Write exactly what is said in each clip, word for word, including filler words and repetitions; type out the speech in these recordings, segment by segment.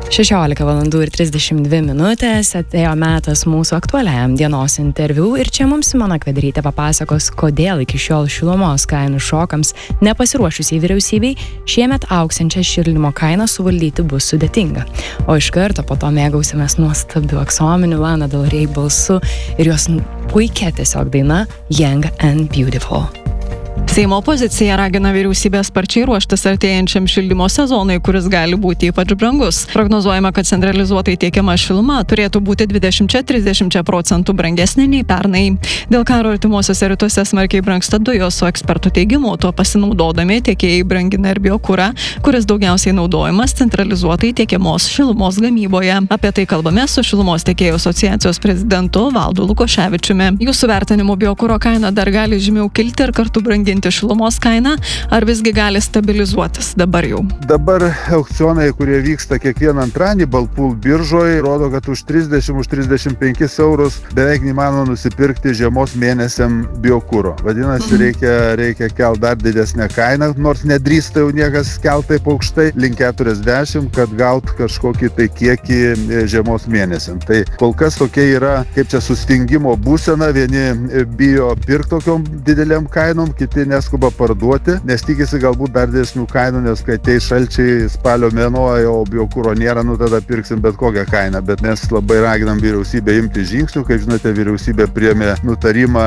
šešiolika valandų ir trisdešimt dvi minutės atėjo metas mūsų aktualiajam dienos interviu ir čia mums Simona Kvederytė papasakos, kodėl iki šiol šilumos kainų šokams nepasiruošusiai vyriausybei šiemet augsiančią šildymo kainą suvaldyti bus sudėtinga. O iš karto po to mėgausimės nuostabiu aksominiu Lana Del Rey balsu ir jos puikia tiesiog daina Young and Beautiful. Seimo opozicija ragina vyriausybę sparčiai ruoštis artėjančiam šildymo sezonui, kuris gali būti ypač brangus. Prognozuojama, kad centralizuotai tiekiama šiluma turėtų būti dvidešimt trisdešimt procentų brangesnė nei pernai. Dėl karo artimuosiuose rytuose smarkiai brangsta dujos, o ekspertų teigimu tuo pasinaudodami tiekėjai brangina ir biokurą, kuris daugiausiai naudojamas centralizuotai tiekiamos šilumos gamyboje. Apie tai kalbame su Šilumos tiekėjų asociacijos prezidentu Valdu Lukoševičiumi. Jūsų vertinimu biokuro kaina dar gali žymiau kilti ir kartu branginti šilumos kainą, ar visgi gali stabilizuotis dabar jau? Dabar aukcionai, kurie vyksta kiekvieną antradienį Baltpool biržoje, rodo, kad už trisdešimt trisdešimt penkis eurus beveik neįmanoma nusipirkti žiemos mėnesiam biokuro. Vadinasi, mhm. reikia, reikia kelt dar didesnę kainą, nors nedrįsta jau niekas kelt taip aukštai, link keturiasdešimt, kad gaut kažkokį tai kiekį žiemos mėnesiam. Tai kol kas tokia yra, kaip čia sustingimo būsena, vieni bijo pirkti tokiom dideliam kainom, kiti neskuba parduoti, nes tikisi galbūt dar didesnių kainų, nes kai ateis šalčiai spalio mėnuo, o biokuro nėra, nu tada pirksim bet kokią kainą, bet mes labai raginam vyriausybę imti žingsnių, kaip žinote, vyriausybė priėmė nutarimą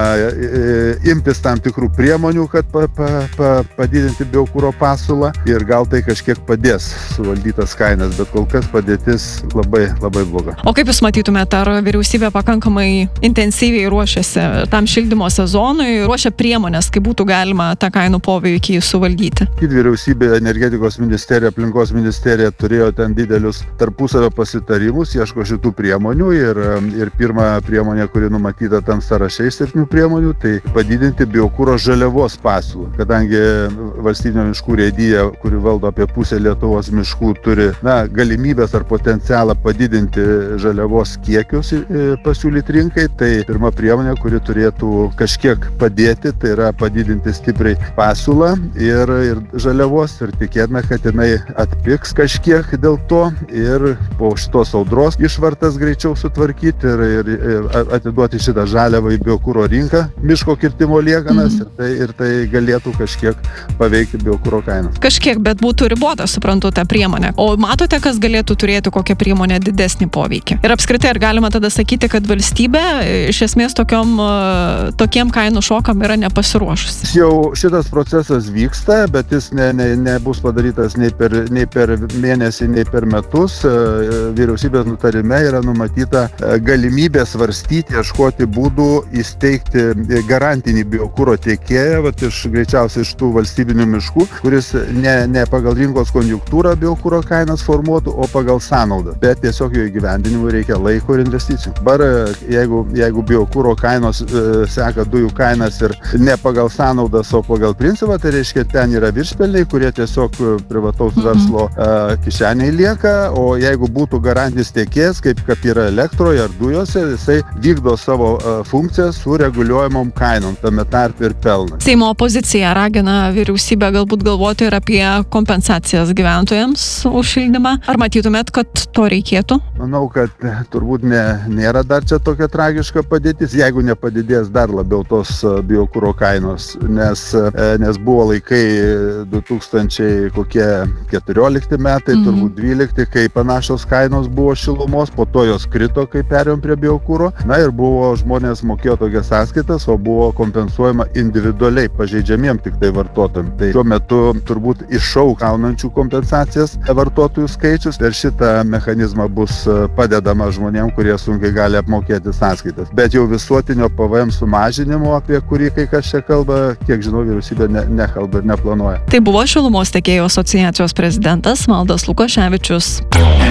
imtis tam tikrų priemonių, kad pa, pa, pa, padidinti biokuro pasiūlą ir gal tai kažkiek padės suvaldytas kainas, bet kol kas padėtis labai, labai bloga. O kaip jūs matytumėte, ar vyriausybė pakankamai intensyviai ruošiasi tam šildymo sezonui, ruošia priemonės, kaip būtų galima tą kainų poveikį suvaldyti? Vyriausybė, energetikos ministerija, aplinkos ministerija turėjo ten didelius tarpusavio pasitarimus, ieško šitų priemonių ir, ir pirma priemonė, kuri numatyta tam sąraše iš septynių priemonių, tai padidinti biokuro žaliavos pasiūlą. Kadangi valstybinio miškų urėdija, kuri valdo apie pusę Lietuvos miškų, turi na, galimybės ar potencialą padidinti žaliavos kiekius pasiūlyti rinkai, tai pirma priemonė, kuri turėtų kažkiek padėti, tai yra padidinti stipriai pasiūlą ir, ir žaliavos ir tikėtina, kad jinai atpigs kažkiek dėl to ir po šitos audros išvartas greičiau sutvarkyti ir, ir, ir atiduoti šitą žaliavą į biokuro rinką, miško kirtimo liekanas mm. ir, tai, ir tai galėtų kažkiek paveikti biokuro kainas. Kažkiek, bet būtų ribota, suprantu, tą priemonę. O matote, kas galėtų turėti kokią priemonę didesnį poveikį? Ir apskritai, ar galima tada sakyti, kad valstybė iš esmės tokiom, tokiem kainų šokam yra nepasiruošusi? Jau šitas procesas vyksta, bet jis ne, ne, nebus padarytas nei per, nei per mėnesį, nei per metus. Vyriausybės nutarime yra numatyta galimybė svarstyti, ieškoti būdų įsteigti garantinį biokuro tiekėją, vat iš greičiausiai iš tų valstybinių miškų, kuris ne, ne pagal rinkos konjunktūrą biokuro kainas formuotų, o pagal sąnaudą. Bet tiesiog jo įgyvendinimui reikia laiko ir investicijų. Dabar, jeigu, jeigu biokuro kainos e, seka dujų kainas ir ne pagal sąnaudas, o pagal principą, tai reiškia, ten yra viršpelniai, kurie tiesiog privataus verslo uh, kišeniai lieka, o jeigu būtų garantinis tiekėjas, kaip, kaip yra elektroje ar dujose, jisai vykdo savo uh, funkciją su reguliuojamom kainom, tame tarpe ir pelną. Seimo opozicija ragina vyriausybę galbūt galvoti ir apie kompensacijas gyventojams už šildymą. Ar matytumėt, kad to reikėtų? Manau, kad turbūt ne, nėra dar čia tokia tragiška padėtis, jeigu nepadidės dar labiau tos biokuro kainos, nes, nes buvo laikai du tūkstančiai keturiolikti metai, mm-hmm. turbūt dvylikti, kai panašios kainos buvo šilumos, po to jos krito, kai perėjom prie biokuro. Na ir buvo, žmonės mokėjo tokias sąskaitas, o buvo kompensuojama individualiai pažeidžiamiem tik tai vartotojam. Tai šiuo metu turbūt išaugs gaunančių kompensacijas vartotojų skaičius ir šitą mechanizmą bus padedama žmonėm, kurie sunkiai gali apmokėti sąskaitas. Bet jau visuotinio P V M sumažinimo, apie kurį kai kas čia kalba, kiek žinau, vyriausybė ne, nekalba ir neplanuoja. Tai buvo Šilumos tiekėjų asociacijos prezidentas Valdas Lukoševičius.